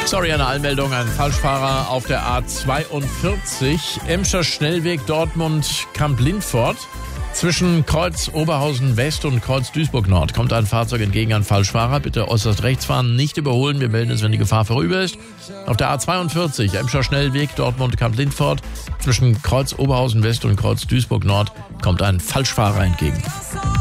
Sorry, eine Anmeldung, ein Falschfahrer auf der A42, Emscher Schnellweg, Dortmund, Kamp-Lindfort. Zwischen Kreuz Oberhausen West und Kreuz Duisburg Nord kommt ein Fahrzeug entgegen, ein Falschfahrer. Bitte äußerst rechts fahren, nicht überholen. Wir melden es, wenn die Gefahr vorüber ist. Auf der A42, Emscher Schnellweg, Dortmund, Kamp-Lindfort. Zwischen Kreuz Oberhausen West und Kreuz Duisburg Nord kommt ein Falschfahrer entgegen.